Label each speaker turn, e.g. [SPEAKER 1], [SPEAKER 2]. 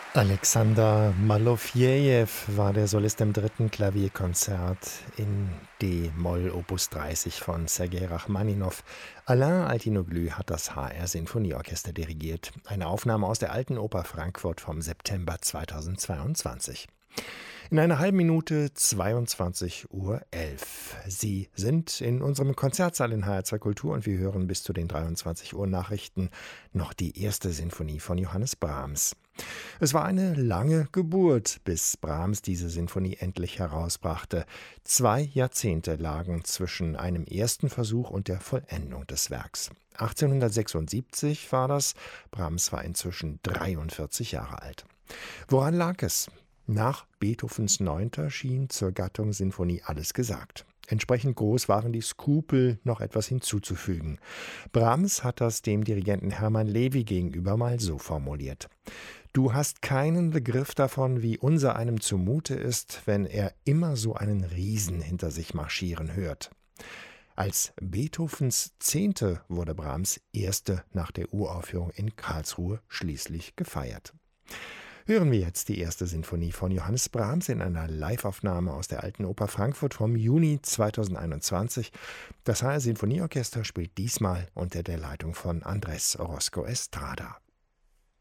[SPEAKER 1] Alexander Malofejew war der Solist im dritten Klavierkonzert in D-Moll Opus 30 von Sergei Rachmaninow. Alain Altinoglu hat das HR Sinfonieorchester dirigiert. Eine Aufnahme aus der Alten Oper Frankfurt vom September 2022. In einer halben Minute 22:11 Uhr. Sie sind in unserem Konzertsaal in HR2 Kultur und wir hören bis zu den 23 Uhr Nachrichten noch die erste Sinfonie von Johannes Brahms. Es war eine lange Geburt, bis Brahms diese Sinfonie endlich herausbrachte. 2 Jahrzehnte lagen zwischen einem ersten Versuch und der Vollendung des Werks. 1876 war das. Brahms war inzwischen 43 Jahre alt. Woran lag es? Nach Beethovens 9. schien zur Gattung Sinfonie alles gesagt. Entsprechend groß waren die Skrupel, noch etwas hinzuzufügen. Brahms hat das dem Dirigenten Hermann Levi gegenüber mal so formuliert: Du hast keinen Begriff davon, wie unser einem zumute ist, wenn er immer so einen Riesen hinter sich marschieren hört. Als Beethovens 10. wurde Brahms Erste nach der Uraufführung in Karlsruhe schließlich gefeiert. Hören wir jetzt die erste Sinfonie von Johannes Brahms in einer Liveaufnahme aus der Alten Oper Frankfurt vom Juni 2021. Das HR Sinfonieorchester spielt diesmal unter der Leitung von Andrés Orozco Estrada.